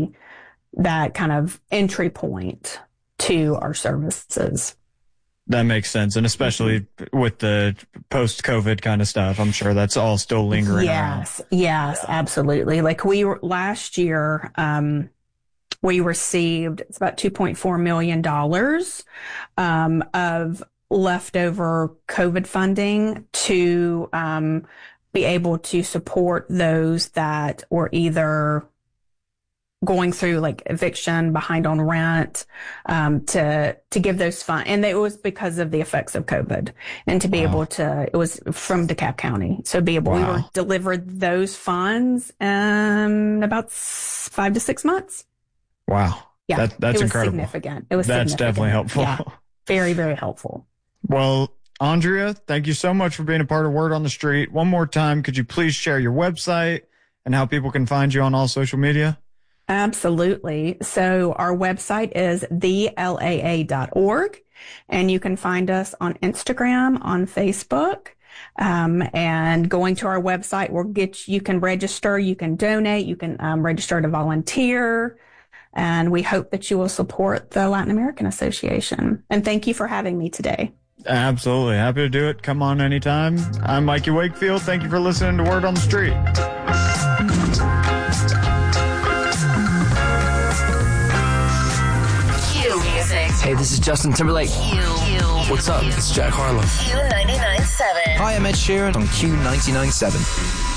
be that kind of entry point to our services. That makes sense. And especially with the post-COVID kind of stuff, I'm sure that's all still lingering around. Yes, absolutely. Like last year, we received, it's about $2.4 million of leftover COVID funding to be able to support those that were either going through like eviction, behind on rent, to give those funds. And it was because of the effects of COVID, and to be able to, it was from DeKalb County. So we were delivered those funds in about 5 to 6 months. Wow. Yeah. That's incredible. Significant. It was That's significant. definitely helpful. Yeah. Very, very helpful. Well, Andrea, thank you so much for being a part of Word on the Street. One more time, could you please share your website and how people can find you on all social media? Absolutely. So our website is thelaa.org, and you can find us on Instagram, on Facebook, and going to our website will you can register, you can donate, you can register to volunteer, and we hope that you will support the Latin American Association. And thank you for having me today. Absolutely. Happy to do it. Come on anytime. I'm Mikey Wakefield. Thank you for listening to Word on the Street. Hey, this is Justin Timberlake. What's up? It's Jack Harlow. Q99.7. Hi, I'm Ed Sheeran on Q99.7.